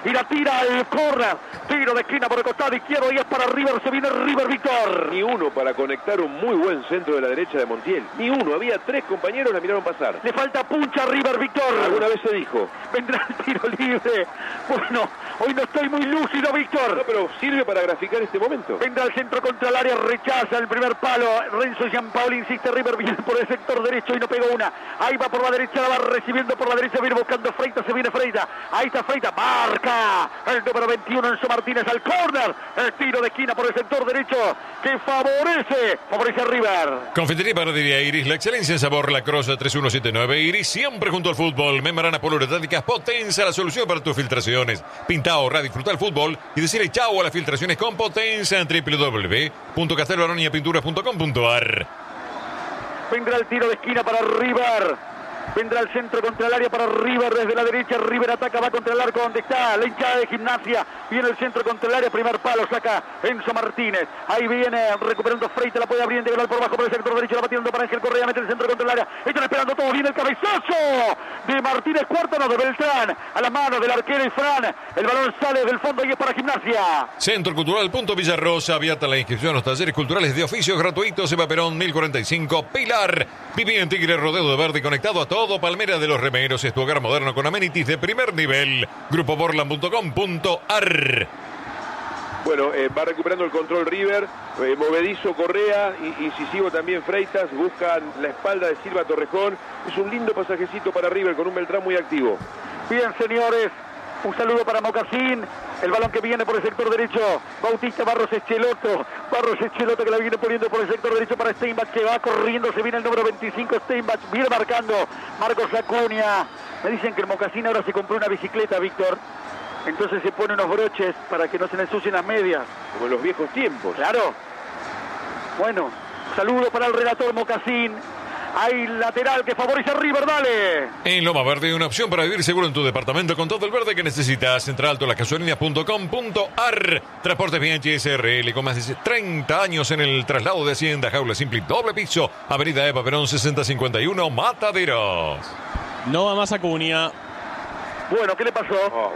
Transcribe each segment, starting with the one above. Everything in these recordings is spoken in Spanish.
y la tira al córner. Tiro de esquina por el costado izquierdo y es para River. Se viene River, Víctor. Ni uno para conectar un muy buen centro de la derecha de Montiel. Ni uno. Había 3 compañeros, la miraron pasar. Le falta puncha a River, Víctor. Alguna vez se dijo. Vendrá el tiro libre. Bueno, hoy no estoy muy lúcido, Víctor. No, pero sirve para graficar este momento. Vendrá el centro contra el área, rechaza el primer palo. Renzo Giampaoli insiste, River viene por el sector derecho y no pegó una. Ahí va por la derecha, la va recibiendo por la derecha, viene buscando Freitas, se viene Freitas. Ahí está Freitas, marca el número 21 Enzo Martínez al córner. El tiro de esquina por el sector derecho que favorece a River. Confitería Panadería Iris, la excelencia en sabor, La Croza 3179 Iris, siempre junto al fútbol. Membrana poliuretánicas Potenza, la solución para tus filtraciones. Pinta, ahorra, disfruta el fútbol y decirle chau a las filtraciones con Potenza en www.castelbaronipinturas.com.ar. Vendrá el tiro de esquina para River. Vendrá el centro contra el área para River desde la derecha. River ataca, va contra el arco donde está la hinchada de Gimnasia. Viene el centro contra el área, primer palo, saca Enzo Martínez. Ahí viene recuperando Freitas, la puede abrir en diagonal por bajo por el sector derecho, la batiendo para Ángel Correa, mete el centro contra el área. Están esperando todos, viene el cabezazo de Martínez, cuarto no, de Beltrán, a la mano del arquero y Fran. El balón sale del fondo y es para Gimnasia. Centro Cultural Villarrosa, abierta la inscripción a los talleres culturales de oficios gratuitos. Eva Perón 1045, Pilar. Viví en Tigre, Rodeo de Verde, conectado a todo. Palmera de los Remeros es tu hogar moderno con amenities de primer nivel. Grupoborland.com.ar. Bueno, va recuperando el control River, movedizo Correa, incisivo también Freitas, buscan la espalda de Silva Torrejón. Es un lindo pasajecito para River con un Beltrán muy activo. Bien, señores, un saludo para Mocasín. El balón que viene por el sector derecho, Bautista Barros Echeloto que la viene poniendo por el sector derecho para Steinbach, que va corriendo, se viene el número 25 Steinbach, viene marcando Marcos Acuña. Me dicen que el Mocasín ahora se compró una bicicleta, Víctor, entonces se pone unos broches para que no se le ensucien las medias. Como en los viejos tiempos. Claro. Bueno, saludo para el relator Mocasín. Hay lateral que favorece a River, dale. En Loma Verde, una opción para vivir seguro en tu departamento con todo el verde que necesitas. Centraltolasgasolinas.com.ar. Transportes Bianchi SRL con más de 30 años en el traslado de Hacienda. Jaula Simple doble piso. Avenida Eva Perón 6051, Mataderos. No va más Acuña. Bueno, ¿qué le pasó?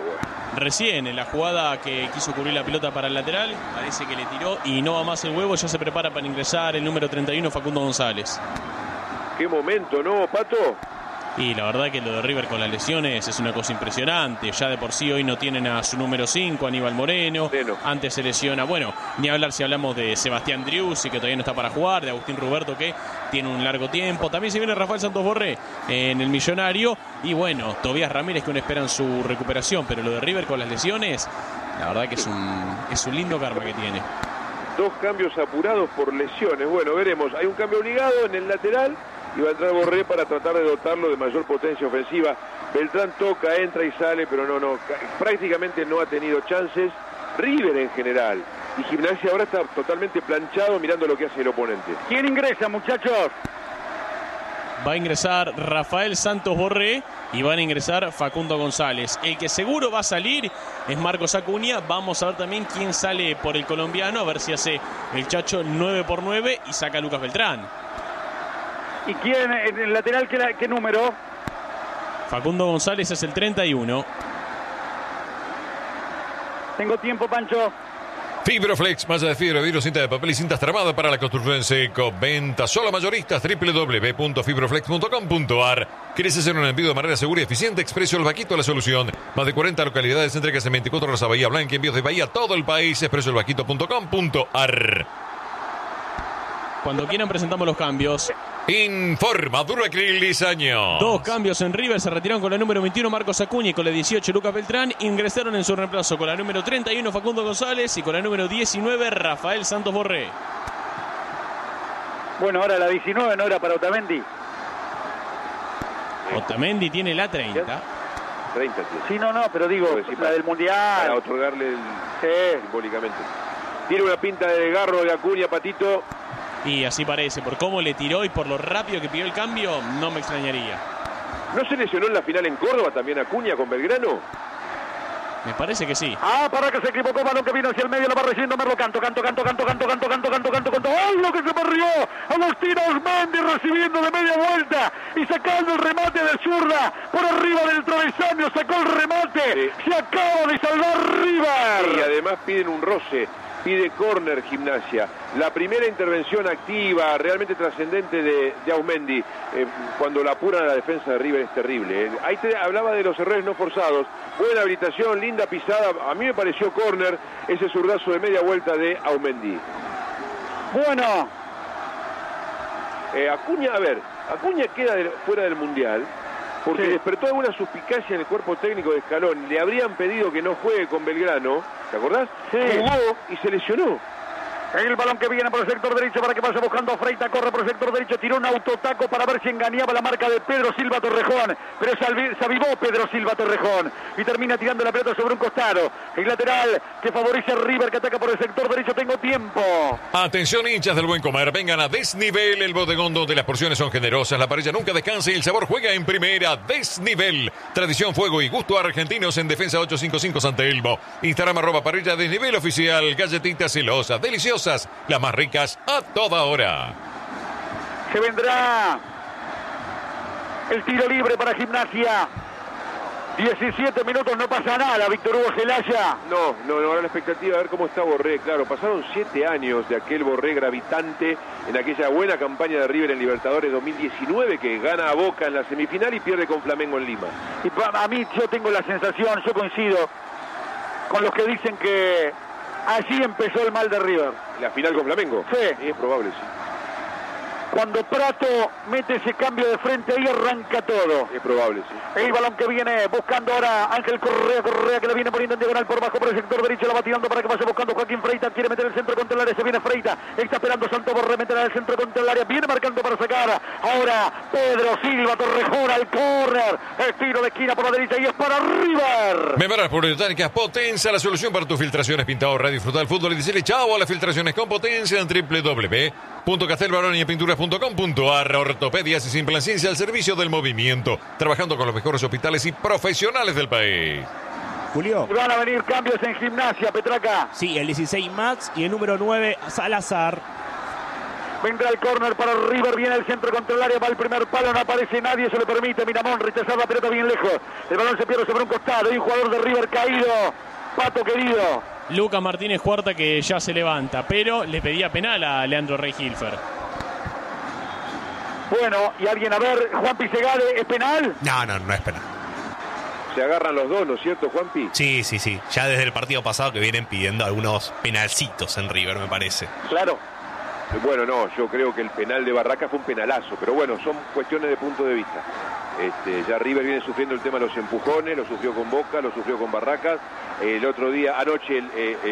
Recién en la jugada que quiso cubrir la pelota para el lateral, parece que le tiró y no va más el huevo. Ya se prepara para ingresar el número 31, Facundo González. Qué momento, ¿no, Pato? Y la verdad que lo de River con las lesiones es una cosa impresionante. Ya de por sí hoy no tienen a su número 5, Aníbal Moreno. Antes se lesiona, bueno, ni hablar si hablamos de Sebastián Driussi, que todavía no está para jugar, de Agustín Ruberto, que tiene un largo tiempo. También se viene Rafael Santos Borré en el Millonario. Y bueno, Tobías Ramírez, que aún esperan su recuperación. Pero lo de River con las lesiones, la verdad que es un lindo karma que tiene. 2 cambios apurados por lesiones. Bueno, veremos. Hay un cambio obligado en el lateral y va a entrar Borré para tratar de dotarlo de mayor potencia ofensiva. Beltrán toca, entra y sale, pero no, prácticamente no ha tenido chances. River en general. Y Gimnasia ahora está totalmente planchado mirando lo que hace el oponente. ¿Quién ingresa, muchachos? Va a ingresar Rafael Santos Borré y van a ingresar Facundo González. El que seguro va a salir es Marcos Acuña. Vamos a ver también quién sale por el colombiano, a ver si hace el Chacho 9x9 y saca a Lucas Beltrán. ¿Y quién en el lateral qué número? Facundo González es el 31. Tengo tiempo, Pancho. Fibroflex, malla de fibra, vidrio, cinta de papel y cintas tramadas para la construcción en seco. Venta solo a mayoristas, www.fibroflex.com.ar. ¿Quieres hacer un envío de manera segura y eficiente? Expreso El Vaquito, la solución. Más de 40 localidades, entregas en 24 horas a Bahía Blanca, envíos de Bahía a todo el país. expresoelvaquito.com.ar. Cuando quieran presentamos los cambios. Informa Duracril Diseño. 2 cambios en River. Se retiraron con la número 21 Marcos Acuña y con la 18 Lucas Beltrán. Ingresaron en su reemplazo con la número 31 Facundo González y con la número 19 Rafael Santos Borré. Bueno, ahora la 19 no era para Otamendi. Otamendi tiene la 30. 30, tío. Sí, no, pero digo, la del Mundial. Para otorgarle simbólicamente. Tiene una pinta de desgarro de Acuña, Patito. Y así parece, por cómo le tiró y por lo rápido que pidió el cambio, no me extrañaría. ¿No se lesionó en la final en Córdoba también Acuña con Belgrano? Me parece que sí. Para que se equivocó, balón que vino hacia el medio, lo va recibiendo Merlo, canto. ¡Ay, lo que se perdió! Agustín Ausmendi recibiendo de media vuelta y sacando el remate de zurda por arriba del travesaño, sacó el remate, se acaba de salvar River. Y además piden un roce. Pide córner Gimnasia. La primera intervención activa, realmente trascendente de Ausmendi, cuando la apuran a la defensa de River es terrible. Ahí te hablaba de los errores no forzados. Buena habilitación, linda pisada. A mí me pareció córner ese zurdazo de media vuelta de Ausmendi. Bueno. Acuña queda fuera del Mundial porque despertó alguna suspicacia en el cuerpo técnico de Scaloni. Le habrían pedido que no juegue con Belgrano, ¿te acordás? Sí. Jugó y se lesionó. El balón que viene por el sector derecho para que vaya buscando a Freita, corre por el sector derecho, tiró un autotaco para ver si engañaba la marca de Pedro Silva Torrejón, pero se avivó Pedro Silva Torrejón y termina tirando la pelota sobre un costado. El lateral que favorece a River, que ataca por el sector derecho. Tengo tiempo. Atención, hinchas del buen comer, vengan a Desnivel, el bodegón donde las porciones son generosas, la parrilla nunca descansa y el sabor juega en primera. Desnivel, tradición, fuego y gusto argentinos en Defensa 855 San Telmo. Instagram @parrilla Desnivel oficial, galletitas celosas, deliciosas, las más ricas a toda hora. Se vendrá el tiro libre para Gimnasia. 17 minutos, no pasa nada, Víctor Hugo Celaya. No, ahora la expectativa de ver cómo está Borré. Claro, pasaron 7 años de aquel Borré gravitante en aquella buena campaña de River en Libertadores 2019, que gana a Boca en la semifinal y pierde con Flamengo en Lima. Y a mí, yo tengo la sensación, yo coincido con los que dicen que así empezó el mal de River. ¿La final con Flamengo? Sí. Es probable, sí. Cuando Prato mete ese cambio de frente, ahí arranca todo. Es probable, sí. El balón que viene buscando ahora Ángel Correa que le viene poniendo en diagonal por bajo por el sector derecho, la va tirando para que vaya buscando Joaquín Freita, quiere meter el centro contra el área, se viene Freita, está esperando Santo Borré, meter el centro contra el área, viene marcando para sacar, ahora Pedro Silva Torrejón al córner, el tiro de esquina por la derecha y es para River. Membranas Poliuretánicas Potenza, la solución para tus filtraciones, pintado, radio, disfrutar el fútbol y decirle chao a las filtraciones con potencia en www.castelbaronia.pinturas.com.ar. Ortopedias y simple ciencia al servicio del movimiento, trabajando con los mejores hospitales y profesionales del país. Julio. Van a venir cambios en Gimnasia, Petraca. Sí, el 16 Max y el número 9 Salazar. Vendrá el córner para River, viene el centro contra el área, va el primer palo, no aparece nadie, eso le permite Miramón rechazar la pelota bien lejos. El balón se pierde sobre un costado, hay un jugador de River caído, Pato querido. Lucas Martínez Huerta, que ya se levanta, pero le pedía penal a Leandro Rey-Hilfer. Bueno, y alguien a ver, Juanpi Segade, ¿es penal? No es penal. Se agarran los dos, ¿no es cierto, Juanpi? Sí. Ya desde el partido pasado que vienen pidiendo algunos penalcitos en River, me parece. Claro. Bueno, no, yo creo que el penal de Barraca fue un penalazo, pero bueno, son cuestiones de punto de vista. Ya River viene sufriendo el tema de los empujones, lo sufrió con Boca, lo sufrió con Barracas. El otro día, anoche,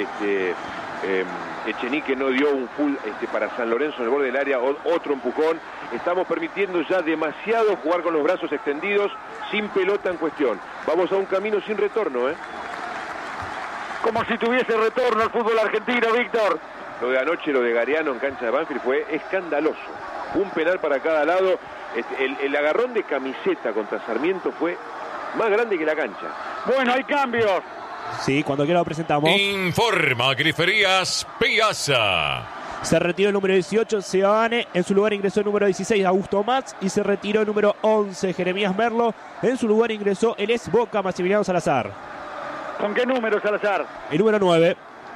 Echenique no dio un full para San Lorenzo en el borde del área, otro empujón. Estamos permitiendo ya demasiado jugar con los brazos extendidos, sin pelota en cuestión. Vamos a un camino sin retorno, ¿eh? Como si tuviese retorno al fútbol argentino, Víctor. Lo de anoche, lo de Gariano en cancha de Banfield fue escandaloso. Un penal para cada lado. El agarrón de camiseta contra Sarmiento fue más grande que la cancha. Bueno, hay cambios. Sí, cuando quiera lo presentamos. Informa Griferías Piazza. Se retiró el número 18, Seoane. En su lugar ingresó el número 16, Augusto Matz. Y se retiró el número 11, Jeremías Merlo. En su lugar ingresó el ex Boca, Maximiliano Salazar. ¿Con qué número, Salazar? El número 9.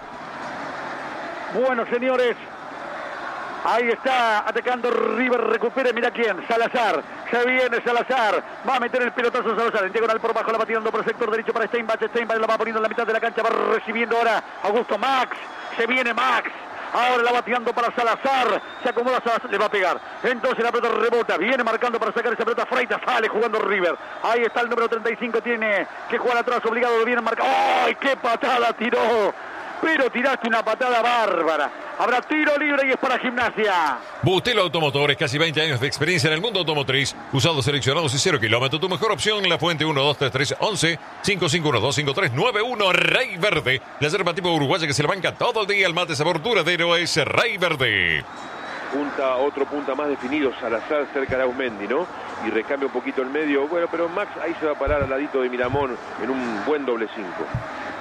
Bueno, señores, ahí está atacando River, recupere, mira quién, Salazar, se viene Salazar, va a meter el pelotazo Salazar, en diagonal por bajo, la va tirando por el sector derecho para Steinbach la va poniendo en la mitad de la cancha, va recibiendo ahora Augusto Max, se viene Max, ahora la va tirando para Salazar, se acomoda Salazar, le va a pegar, entonces la pelota rebota, viene marcando para sacar esa pelota, Freita sale jugando River, ahí está el número 35, tiene que jugar atrás, obligado, lo viene marcando, ¡ay, qué patada tiró! Pero tiraste una patada bárbara. Habrá tiro libre y es para Gimnasia. Bustelo Automotores, casi 20 años de experiencia en el mundo automotriz. Usados seleccionados y 0 kilómetros. Tu mejor opción en La Fuente 123311 55125391 Rey Verde. La yerba tipo uruguaya que se le banca todo el día. El mate sabor duradero es Rey Verde. Otro punta más definido, Salazar cerca de Ausmendi, ¿no? Y recambia un poquito el medio. Bueno, pero Max ahí se va a parar al ladito de Miramón en un buen doble 5.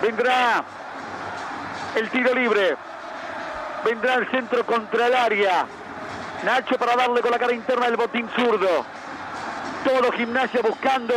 Vendrá el tiro libre. Vendrá el centro contra el área. Nacho para darle con la cara interna del botín zurdo. Todo Gimnasia buscando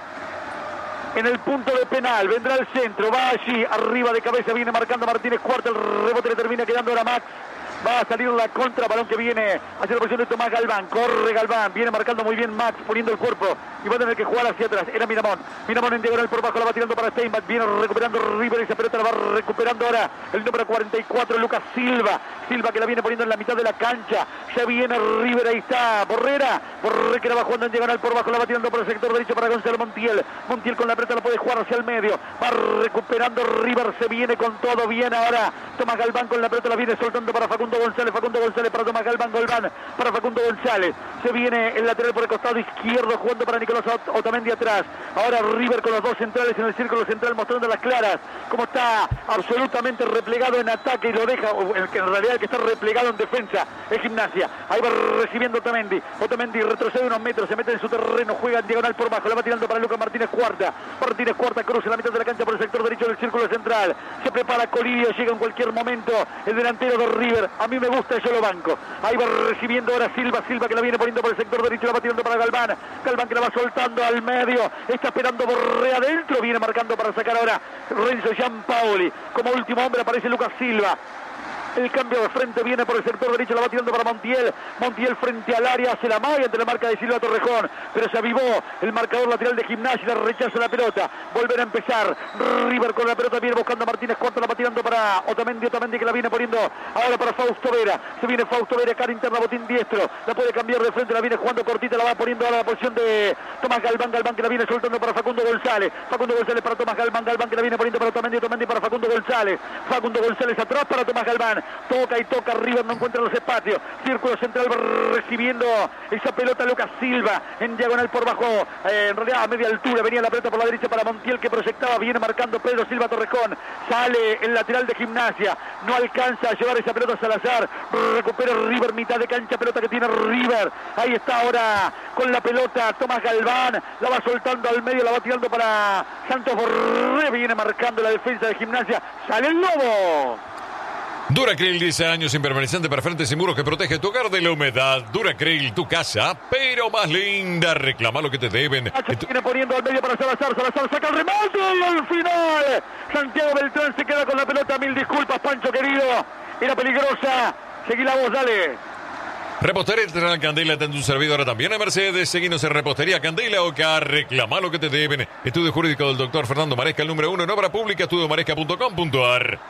en el punto de penal. Vendrá el centro, va allí, arriba de cabeza, viene marcando Martínez Cuarta. El rebote le termina quedando ahora Max. Va a salir la contra, balón que viene hacia la posición de Tomás Galván. Corre Galván, viene marcando muy bien Max, poniendo el cuerpo y va a tener que jugar hacia atrás. Era Miramón. Miramón en diagonal por bajo, la va tirando para Steinbach. Viene recuperando River, esa pelota la va recuperando ahora el número 44, Lucas Silva. Silva que la viene poniendo en la mitad de la cancha. Ya viene River, ahí está Borrera. Borrera que la va jugando en diagonal por bajo, la va tirando por el sector derecho para Gonzalo Montiel. Montiel con la pelota la puede jugar hacia el medio. Va recuperando River, se viene con todo. Viene ahora Tomás Galván con la pelota, la viene soltando para Facundo González. Facundo González para Tomás Galván. Galván para Facundo González. Se viene el lateral por el costado izquierdo jugando para Nicolás Otamendi atrás. Ahora River con los dos centrales en el círculo central mostrando las claras. Como está absolutamente replegado en ataque y lo deja, que en realidad el que está replegado en defensa es Gimnasia. Ahí va recibiendo Otamendi. Otamendi retrocede unos metros, se mete en su terreno, juega en diagonal por bajo. La va tirando para Lucas Martínez Cuarta. Martínez Cuarta cruza en la mitad de la cancha por el sector derecho del círculo central. Se prepara Colidio, llega en cualquier momento el delantero de River. A mí me gusta, yo lo banco. Ahí va recibiendo ahora Silva. Silva que la viene poniendo por el sector derecho, la va tirando para Galván. Galván que la va soltando al medio. Está esperando Borré adentro. Viene marcando para sacar ahora Renzo Giampaoli. Como último hombre aparece Lucas Silva. El cambio de frente viene por el sector derecho, la va tirando para Montiel. Montiel frente al área, hace la malla ante la marca de Silva Torrejón. Pero se avivó el marcador lateral de Gimnasia, rechaza la pelota. Volver a empezar. River con la pelota, viene buscando a Martínez Cuarta, la va tirando para Otamendi. Otamendi que la viene poniendo ahora para Fausto Vera. Se viene Fausto Vera, cara interna, botín diestro. La puede cambiar de frente, la viene jugando cortita, la va poniendo ahora a la posición de Tomás Galván. Galván que la viene soltando para Facundo González. Facundo González para Tomás Galván. Galván que la viene poniendo para Otamendi. Otamendi para Facundo González. Facundo González atrás para Tomás Galván. Toca y toca, River no encuentra los espacios. Círculo central recibiendo esa pelota Lucas Silva en diagonal por bajo, en realidad a media altura. Venía la pelota por la derecha para Montiel que proyectaba, viene marcando Pedro Silva Torrejón. Sale el lateral de Gimnasia, no alcanza a llevar esa pelota a Salazar. Recupera River, mitad de cancha, pelota que tiene River. Ahí está ahora con la pelota Tomás Galván, la va soltando al medio, la va tirando para Santos Borré. Viene marcando la defensa de Gimnasia. Sale el Lobo. Duracril, 10 años, impermeabilizante para frentes y muros que protege tu hogar de la humedad. Duracril, tu casa, pero más linda. Reclama lo que te deben. Viene poniendo al medio para Salazar. Salazar saca el remate y al final Santiago Beltrán se queda con la pelota. Mil disculpas, Pancho querido. Era peligrosa. Seguí la voz, dale. Repostería Artesanal Candela, atende un servidor también a Mercedes. Seguinos en Repostería Candela Oca. Reclama lo que te deben. Estudio jurídico del doctor Fernando Maresca, el número 1 en obra pública, estudiomaresca.com.ar.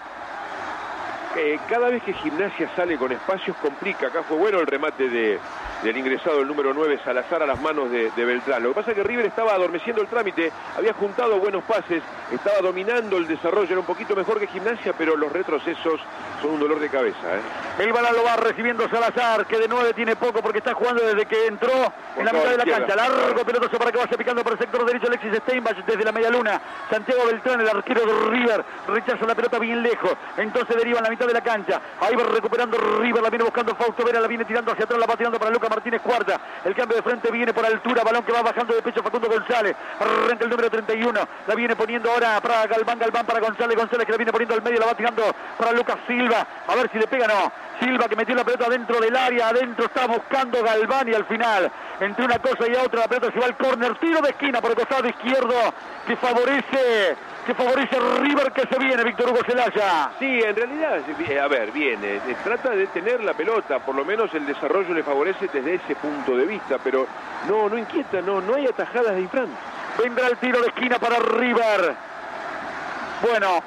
Cada vez que Gimnasia sale con espacios complica. Acá fue bueno el remate del ingresado, el número 9, Salazar, a las manos de Beltrán. Lo que pasa es que River estaba adormeciendo el trámite, había juntado buenos pases, estaba dominando el desarrollo, era un poquito mejor que Gimnasia, pero los retrocesos son un dolor de cabeza. El balón lo va recibiendo Salazar, que de 9 tiene poco porque está jugando desde que entró en la mitad de la cancha. Largo pelotazo para que vaya picando por el sector derecho Alexis Steinbach desde la media luna. Santiago Beltrán, el arquero de River, rechaza la pelota bien lejos, entonces deriva en la mitad de la cancha. Ahí va recuperando River, la viene buscando Fausto Vera, la viene tirando hacia atrás, la va tirando para Lucas Martínez Cuarta. El cambio de frente viene por altura, balón que va bajando de pecho Facundo González. Arranca el número 31, la viene poniendo ahora para Galván, Galván para González, González que la viene poniendo al medio, la va tirando para Lucas Silva. A ver si le pega, no. Silva que metió la pelota dentro del área, adentro está buscando Galván y al final, entre una cosa y otra, la pelota se va al córner, tiro de esquina por el costado izquierdo que favorece River, que se viene, Víctor Hugo Celaya. Sí, en realidad, a ver, viene, trata de tener la pelota, por lo menos el desarrollo le favorece desde ese punto de vista, pero no inquieta, no hay atajadas de Infran. Vendrá el tiro de esquina para River. Bueno,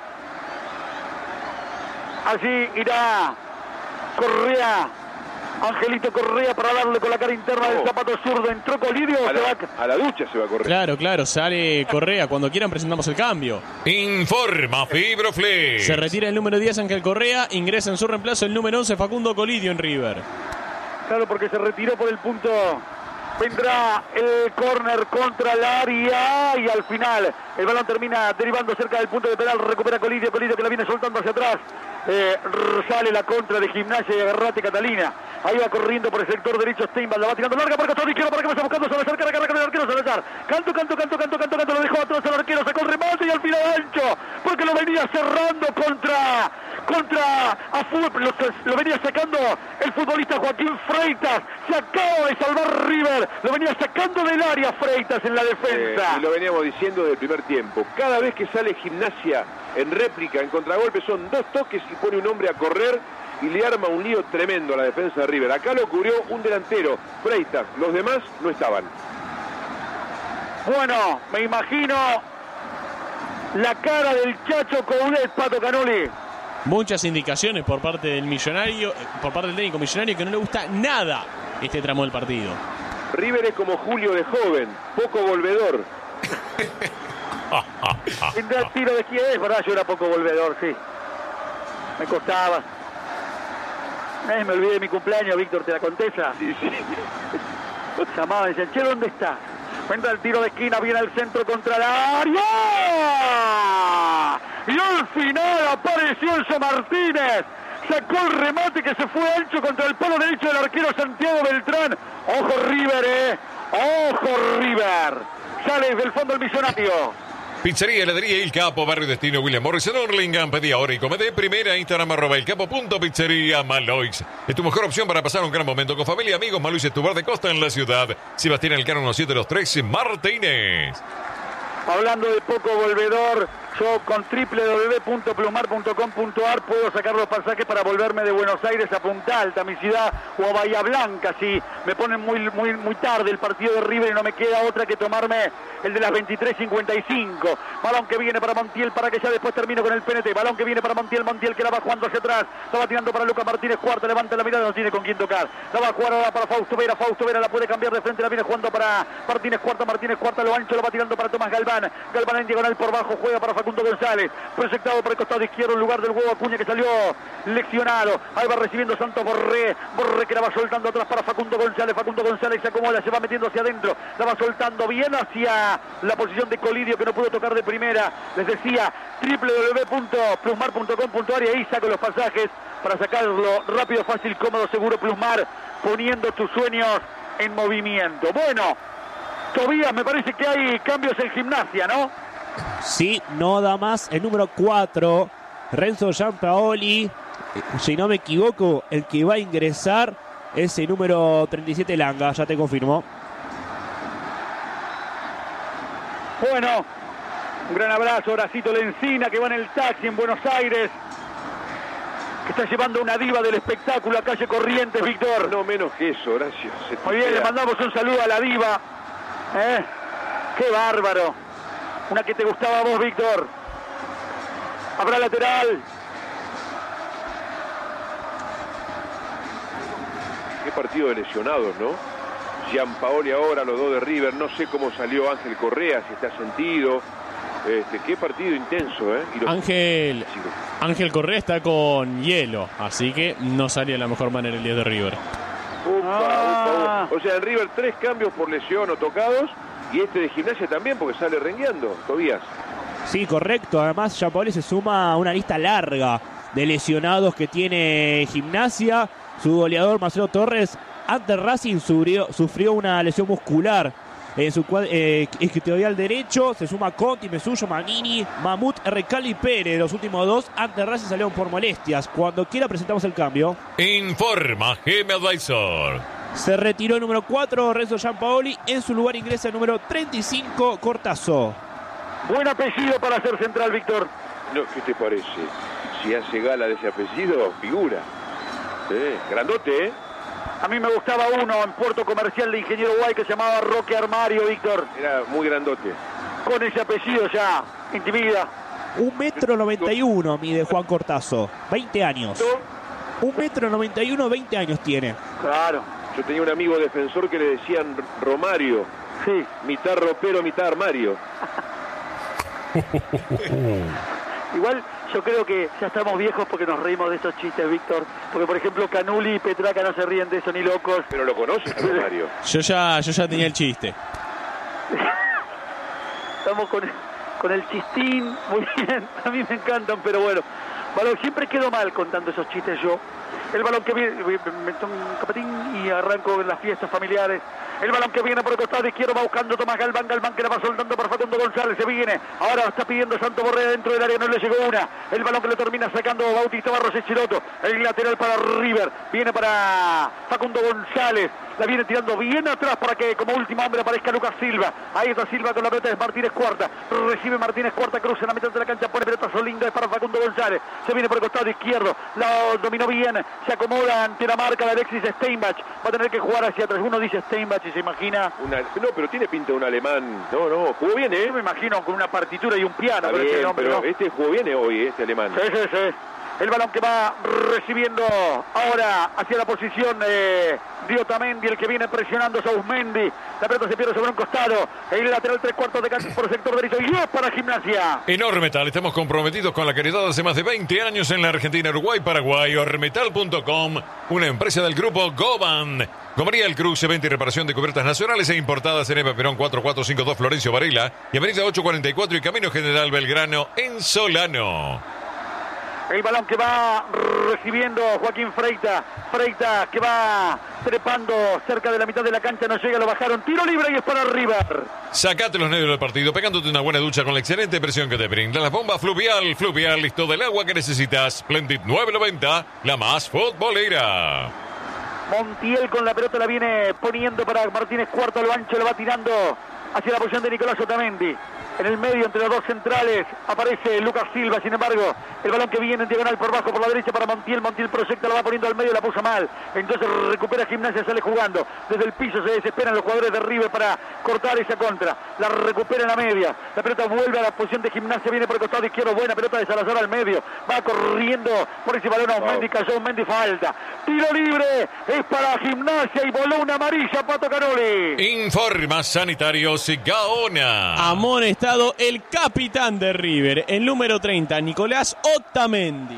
allí irá Correa, Angelito Correa, para darle con la cara interna del zapato zurdo. Entró Colidio. A la ducha se va a correr. Claro, sale Correa. Cuando quieran presentamos el cambio. Informa Fibroflex. Se retira el número 10 Ángel Correa, ingresa en su reemplazo el número 11 Facundo Colidio en River. Claro, porque se retiró por el punto. Vendrá el córner contra el área y al final el balón termina derivando cerca del punto de penal. Recupera Colidio que la viene soltando hacia atrás. Sale la contra de Gimnasia y agarrate Catalina. Ahí va corriendo por el sector derecho Steinbach, la va tirando larga por el costado izquierdo para que vaya buscando Salazar, carga con el arquero Salazar. Canto, lo dejó atrás al arquero, sacó el remate y al final ancho. después que lo venía cerrando contra lo venía sacando el futbolista Joaquín Freitas. Se acaba de salvar River, lo venía sacando del área Freitas en la defensa. Y lo veníamos diciendo del primer tiempo. Cada vez que sale Gimnasia en réplica, en contragolpe, son 2 toques y pone un hombre a correr y le arma un lío tremendo a la defensa de River. Acá lo cubrió un delantero, Freitas, los demás no estaban. Bueno, me imagino la cara del Chacho Coudet, Pato Canoli. Muchas indicaciones por parte del Millonario, por parte del técnico Millonario, que no le gusta nada este tramo del partido. River es como Julio de joven, poco volvedor. Tendrá el tiro de quién es, ¿verdad? Yo era poco volvedor, sí. Me costaba. Me olvidé de mi cumpleaños, Víctor, ¿te la contesta? Sí. Llamaban y decían, che, ¿dónde está? Entra el tiro de esquina, viene al centro contra la área. Y al final apareció Enzo Martínez. Sacó el remate que se fue ancho contra el palo derecho del arquero Santiago Beltrán. Ojo River, ojo River. Sale desde el fondo el Millonario. Pizzería, heladería Il Capo, Barrio Destino, William Morris, en Hurlingham. Pedí ahora y come de primera. Instagram @ilcapo.pizzería Maloix. Es tu mejor opción para pasar un gran momento con familia y amigos. Maloix es tu bar de costa en la ciudad. Sebastián Elcano 1723 Martínez. Hablando de poco volvedor, yo con www.plumar.com.ar puedo sacar los pasajes para volverme de Buenos Aires a Punta Alta, mi ciudad, o a Bahía Blanca, si me ponen muy tarde el partido de River y no me queda otra que tomarme el de las 23:55. Balón que viene para Montiel, para que ya después termino con el PNT. Balón que viene para Montiel que la va jugando hacia atrás, la va tirando para Lucas Martínez Cuarta, levanta la mirada, no tiene con quién tocar. La va a jugar ahora para Fausto Vera la puede cambiar de frente, la viene jugando para Martínez Cuarta, lo ancho, lo va tirando para Tomás Galván en diagonal por bajo, juega para Facundo González, proyectado por el costado izquierdo en lugar del huevo Acuña, que salió leccionado. Ahí va recibiendo Santos Borré que la va soltando atrás para Facundo González se acomoda, se va metiendo hacia adentro, la va soltando bien hacia la posición de Colidio, que no pudo tocar de primera. Les decía, www.plusmar.com.ar, y ahí saco los pasajes para sacarlo rápido, fácil, cómodo, seguro. Plusmar, poniendo tus sueños en movimiento. Bueno, Tobías, me parece que hay cambios en Gimnasia, ¿no? Sí, no da más el número 4, Renzo Giampaoli. Si no me equivoco, el que va a ingresar es el número 37, Langa, ya te confirmo. Bueno, un gran abrazo, Horacito Lencina, que va en el taxi en Buenos Aires, que está llevando una diva del espectáculo a calle Corrientes, Víctor. No menos que eso, Horacio. Muy bien, le mandamos un saludo a la diva. Qué bárbaro. Una que te gustaba a vos, Víctor. Habrá lateral. Qué partido de lesionados, ¿no? Giampaoli ahora, los dos de River. No sé cómo salió Ángel Correa, si está sentido. Qué partido intenso, ¿eh? Y Ángel Correa está con hielo, así que no salió de la mejor manera el día de River. Upa. O sea, en River 3 cambios por lesión o tocados, y este de Gimnasia también, porque sale rengueando, Tobías. Sí, correcto. Además, Giampaoli se suma a una lista larga de lesionados que tiene Gimnasia. Su goleador, Marcelo Torres, ante Racing sufrió una lesión muscular en su isquiotibial derecho. Se suma Conti, Mesullo, Magnini, Mamut, Recali y Pérez. Los últimos dos ante Racing salieron por molestias. Cuando quiera presentamos el cambio. Informa GM Advisor. Se retiró el número 4, Renzo Giampaoli. En su lugar ingresa el número 35, Cortazo. Buen apellido para ser central, Víctor. No, ¿qué te parece? Si hace gala de ese apellido, figura. Grandote, ¿eh? A mí me gustaba uno en Puerto Comercial de Ingeniero Guay que se llamaba Roque Armario, Víctor. Era muy grandote. Con ese apellido ya intimida. 1,91 m mide Juan Cortazo. 20 años. 1,91 m, 20 años tiene. Claro. Yo tenía un amigo defensor que le decían Romario. Sí. Mitad ropero, mitad armario. Igual yo creo que ya estamos viejos porque nos reímos de esos chistes, Víctor. Porque, por ejemplo, Canuli y Petraca no se ríen de eso ni locos. Pero lo conoces, Romario. Yo ya tenía el chiste. Estamos con el chistín. Muy bien, a mí me encantan, pero bueno. Balón, siempre quedo mal contando esos chistes yo. El balón que viene, me tomo un capatín y arranco en las fiestas familiares. El balón que viene por el costado izquierdo va buscando Tomás Galván, Galván que la va soltando para Facundo González, se viene, ahora está pidiendo Santo Borré dentro del área, no le llegó una, el balón que le termina sacando Bautista Barros Echeloto, el lateral para River, viene para Facundo González, la viene tirando bien atrás para que como último hombre aparezca Lucas Silva, ahí está Silva con la pelota, es Martínez Cuarta, recibe Martínez Cuarta, cruza en la mitad de la cancha, pone pelotazo lindo, es para Facundo González, se viene por el costado izquierdo, la dominó bien, se acomoda ante la marca de Alexis Steinbach, va a tener que jugar hacia atrás, uno dice Steinbach y se imagina... No, pero tiene pinta de un alemán, no, jugó bien, Yo me imagino con una partitura y un piano, pero, bien, ese hombre, pero no. este jugó bien hoy, este alemán. Sí. El balón que va recibiendo ahora hacia la posición de Otamendi, el que viene presionando a Usmendi. La pelota se pierde sobre un costado. El lateral 3/4 de cancha por el sector derecho. Y es para Gimnasia. En Ormetal estamos comprometidos con la caridad hace más de 20 años en la Argentina, Uruguay, Paraguay. Ormetal.com, una empresa del grupo Goban. Gomería El Cruce, venta y reparación de cubiertas nacionales e importadas en Eva Perón 4452 Florencio Varela y Avenida 844 y Camino General Belgrano en Solano. El balón que va recibiendo Joaquín Freita. Freita que va trepando cerca de la mitad de la cancha. No llega, lo bajaron. Tiro libre y es para River. Sacate los nervios del partido pegándote una buena ducha con la excelente presión que te brinda la bomba Fluvial. Fluvial, listo del agua que necesitas. Splendid 990, la más futbolera. Montiel con la pelota la viene poniendo para Martínez Cuarta. Lo ancho lo va tirando hacia la posición de Nicolás Otamendi. En el medio, entre los dos centrales, aparece Lucas Silva. Sin embargo, el balón que viene en diagonal por bajo, por la derecha para Montiel. Montiel proyecta, la va poniendo al medio, la puso mal. Entonces recupera Gimnasia, sale jugando. Desde el piso se desesperan los jugadores de River para cortar esa contra. La recupera en la media. La pelota vuelve a la posición de Gimnasia, viene por el costado izquierdo. Buena pelota de Salazar al medio. Va corriendo por ese balón a Usmendi, cayó Usmendi, falta. Tiro libre, es para Gimnasia y voló una amarilla, Pato Caroli. Informa Sanitarios Gaona. Amonestado el capitán de River, el número 30, Nicolás Otamendi.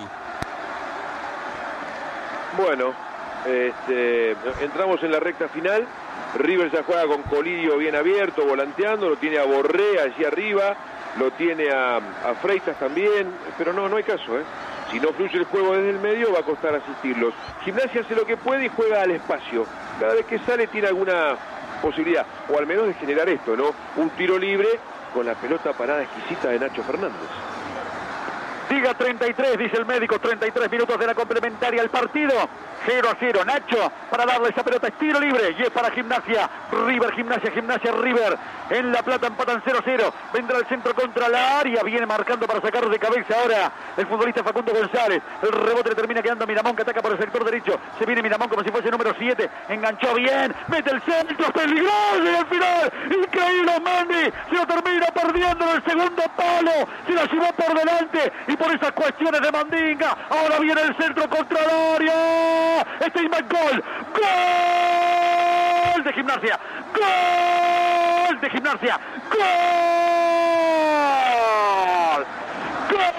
Bueno, entramos en la recta final. River ya juega con Colidio bien abierto, volanteando, lo tiene a Borré allí arriba, lo tiene a Freitas también, pero no hay caso, Si no fluye el juego desde el medio va a costar asistirlos. Gimnasia hace lo que puede y juega al espacio. Cada vez que sale tiene alguna posibilidad, o al menos de generar esto, ¿no? Un tiro libre con la pelota parada exquisita de Nacho Fernández. Diga 33, dice el médico, 33 minutos de la complementaria al partido. 0-0, Nacho para darle esa pelota, es tiro libre y es para Gimnasia, River, Gimnasia, River. En La Plata empatan 0-0, vendrá el centro contra la área, viene marcando para sacar de cabeza ahora el futbolista Facundo González. El rebote le termina quedando a Miramón, que ataca por el sector derecho. Se viene Miramón como si fuese número 7, enganchó bien, mete el centro, peligroso y al final, increíble Mendy, se lo termina perdiendo en el segundo palo, se la llevó por delante y por esas cuestiones de Mandinga, ahora viene el centro contra el área. Steinbach, gol de Gimnasia, gol de Gimnasia, gol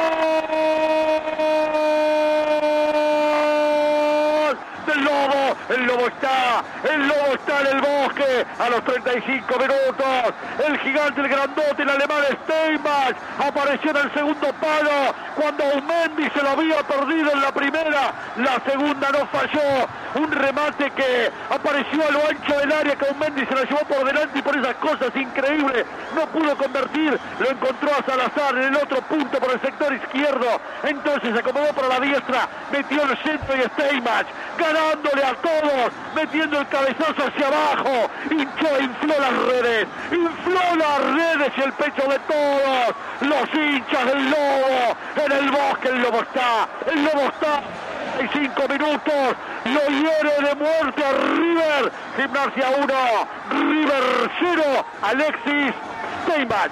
del Lobo. El Lobo está en el bosque a los 35 minutos. El gigante, el grandote, el alemán Steinbach apareció en el segundo palo cuando Usmendi se lo había perdido en la primera. La segunda no falló. Un remate que apareció a lo ancho del área, que Usmendi se la llevó por delante y por esas cosas increíbles no pudo convertir. Lo encontró a Salazar en el otro punto por el sector izquierdo. Entonces se acomodó para la diestra, metió el centro y Steinbach ganándole a todos, metiendo el cabezazo hacia abajo, infló las redes y el pecho de todos los hinchas del Lobo. En el bosque el Lobo está, 5 minutos, lo hiere de muerte a River. Gimnasia 1, River 0, Alexis Steinbach.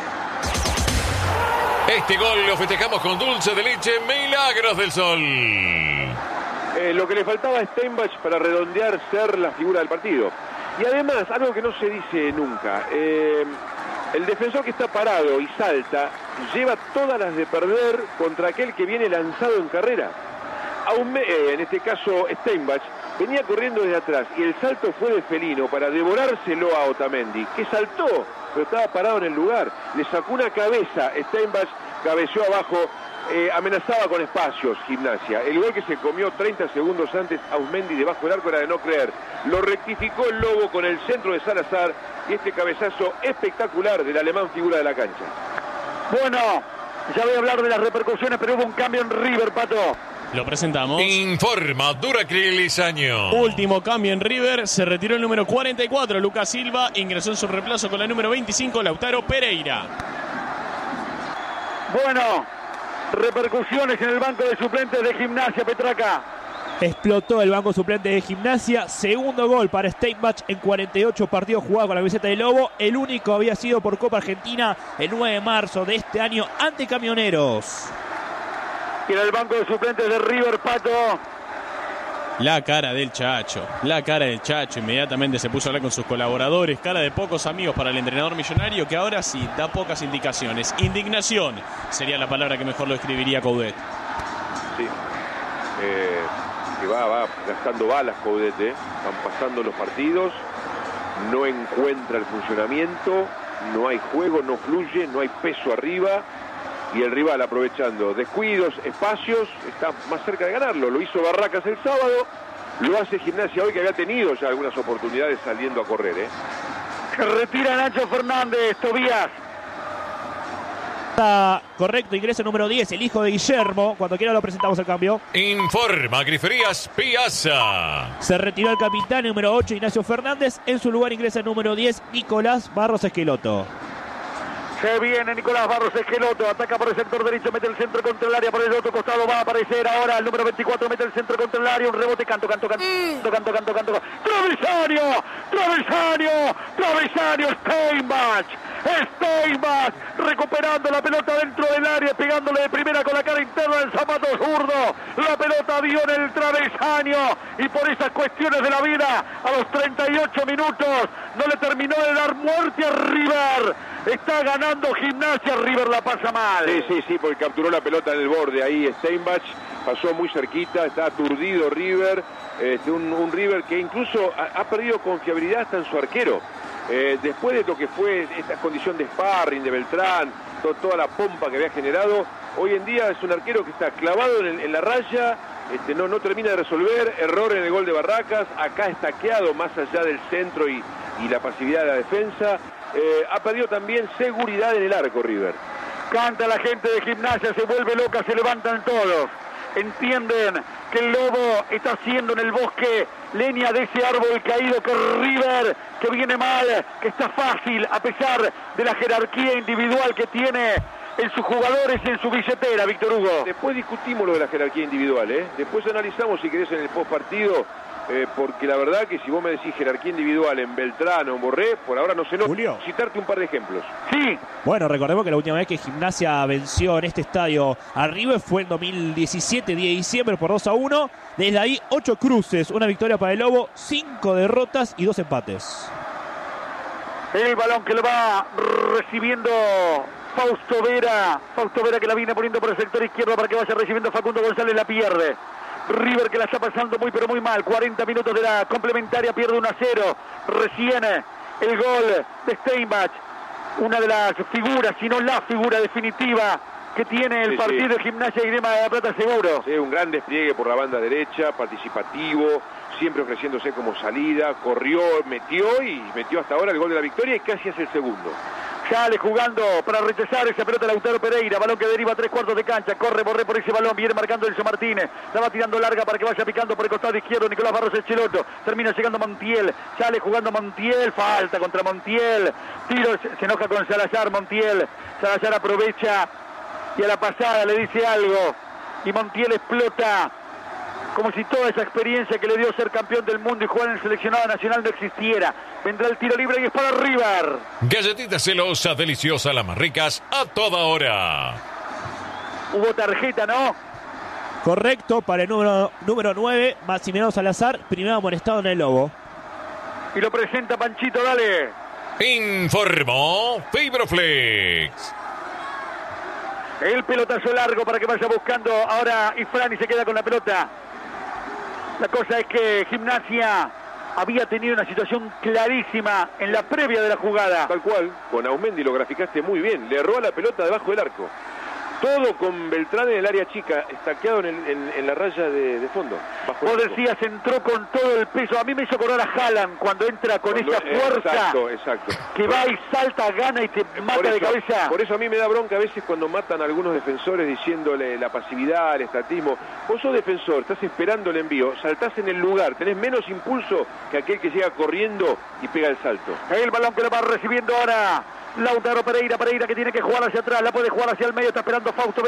Este gol lo festejamos con dulce de leche, Milagros del Sol. Lo que le faltaba a Steinbach para redondear ser la figura del partido. Y además, algo que no se dice nunca, el defensor que está parado y salta, lleva todas las de perder contra aquel que viene lanzado en carrera. En este caso Steinbach venía corriendo desde atrás y el salto fue de felino para devorárselo a Otamendi, que saltó, pero estaba parado en el lugar. Le sacó una cabeza, Steinbach cabeció abajo amenazaba con espacios Gimnasia. El gol que se comió 30 segundos antes Ausmendi debajo del arco era de no creer. Lo rectificó el Lobo con el centro de Salazar y este cabezazo espectacular del alemán figura de la cancha. Bueno, ya voy a hablar de las repercusiones, pero hubo un cambio en River, Pato. Lo presentamos. Informa Duracril Lizaño. Último cambio en River. Se retiró el número 44, Lucas Silva. Ingresó en su reemplazo con la número 25, Lautaro Pereira. Bueno, repercusiones en el banco de suplentes de Gimnasia, Petraca. Explotó el banco suplente de Gimnasia. Segundo gol para Steinbach en 48 partidos jugados con la camiseta de Lobo. El único había sido por Copa Argentina el 9 de marzo de este año ante Camioneros. Y en el banco de suplentes de River, Pato. La cara del Chacho. Inmediatamente se puso a hablar con sus colaboradores. Cara de pocos amigos para el entrenador millonario, que ahora sí da pocas indicaciones. Indignación sería la palabra que mejor lo escribiría Coudet. Sí. Que va gastando balas Coudet, van pasando los partidos, no encuentra el funcionamiento, no hay juego, no fluye, no hay peso arriba y el rival aprovechando descuidos, espacios, está más cerca de ganarlo. Lo hizo Barracas el sábado, lo hace Gimnasia hoy, que había tenido ya algunas oportunidades saliendo a correr. Se retira Nacho Fernández, Tobías. Está correcto, ingreso número 10, el hijo de Guillermo. Cuando quiera lo presentamos el cambio. Informa Griferías Piazza. Se retiró el capitán número 8, Ignacio Fernández. En su lugar ingresa el número 10, Nicolás Barros Esqueloto. Se viene Nicolás Barros Esqueloto, ataca por el sector derecho, mete el centro contra el área, por el otro costado va a aparecer ahora el número 24, mete el centro contra el área, un rebote, canto. Travesaño, Steinbach, recuperando la pelota dentro del área, pegándole de primera con la cara interna del zapato zurdo. La pelota dio en el travesaño y por esas cuestiones de la vida, a los 38 minutos, no le terminó de dar muerte a River. Está ganando Gimnasia, River la pasa mal. Sí, porque capturó la pelota en el borde ahí Steinbach, pasó muy cerquita, está aturdido River, un River que incluso ha perdido confiabilidad hasta en su arquero. Después de lo que fue esta condición de sparring de Beltrán, toda la pompa que había generado, hoy en día es un arquero que está clavado en la raya, no termina de resolver, error en el gol de Barracas, acá estaqueado más allá del centro y la pasividad de la defensa. Ha perdido también seguridad en el arco River. Canta la gente de Gimnasia, se vuelve loca, se levantan todos. Entienden que el Lobo está haciendo en el bosque leña de ese árbol caído, que River, que viene mal, que está fácil a pesar de la jerarquía individual que tiene en sus jugadores y en su billetera, Víctor Hugo. Después discutimos lo de la jerarquía individual, después analizamos si querés en el postpartido, porque la verdad que si vos me decís jerarquía individual en Beltrán o en Borré, por ahora no sé, Julio, citarte un par de ejemplos. Sí. Bueno, recordemos que la última vez que Gimnasia venció en este estadio a River fue en 2017, 10 de diciembre, por 2-1. Desde ahí, 8 cruces, una victoria para el Lobo, 5 derrotas y 2 empates. El balón que lo va recibiendo Fausto Vera que la viene poniendo por el sector izquierdo para que vaya recibiendo Facundo González, la pierde. River que la está pasando muy pero muy mal, 40 minutos de la complementaria, pierde 1-0, recién el gol de Steinbach, una de las figuras, si no la figura definitiva que tiene el partido de Gimnasia y Grima de la Plata, seguro. Sí, un gran despliegue por la banda derecha, participativo, siempre ofreciéndose como salida, corrió, metió hasta ahora el gol de la victoria y casi hace el segundo. Sale jugando para rechazar esa pelota Lautaro Pereira, balón que deriva a 3/4 de cancha, corre Borré por ese balón, viene marcando Enzo Martínez, la va tirando larga para que vaya picando por el costado izquierdo Nicolás Barros Esqueloto, termina llegando Montiel, sale jugando Montiel, falta contra Montiel, tiro, se enoja con Salazar Montiel, Salazar aprovecha y a la pasada le dice algo y Montiel explota como si toda esa experiencia que le dio ser campeón del mundo y jugar en el seleccionado nacional no existiera. Vendrá el tiro libre y es para River. Galletitas celosas, deliciosas, las más ricas, a toda hora. Hubo tarjeta, ¿no? Correcto, para el número 9, Maximiliano Salazar, primero amonestado en el Lobo. Y lo presenta Panchito, dale. Informó Fibroflex. El pelotazo largo para que vaya buscando ahora Ifrani, se queda con la pelota. La cosa es que Gimnasia había tenido una situación clarísima en la previa de la jugada. Tal cual, con Ausmendi lo graficaste muy bien, le erró a la pelota debajo del arco. Todo con Beltrán en el área chica, estaqueado en la raya de fondo. Vos decías, entró con todo el peso. A mí me hizo acordar a Haaland cuando entra con esa fuerza. Exacto. Que va y salta, gana y te mata de cabeza. Por eso a mí me da bronca a veces cuando matan a algunos defensores diciéndole la pasividad, el estatismo. Vos sos defensor, estás esperando el envío, saltás en el lugar, tenés menos impulso que aquel que llega corriendo y pega el salto. El balón que lo va recibiendo ahora Lautaro Pereira que tiene que jugar hacia atrás, la puede jugar hacia el medio, está esperando Fausto